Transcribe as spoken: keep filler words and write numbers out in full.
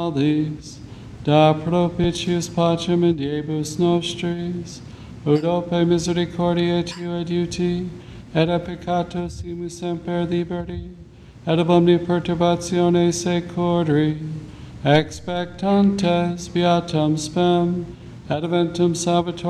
These, da propitius pacem in diebus nostris, ut ope misericordiae Tui adiuti, et a peccato simus semper liberi, et ab omnia perturbatione securi, expectantes beatum spem, et eventum salvator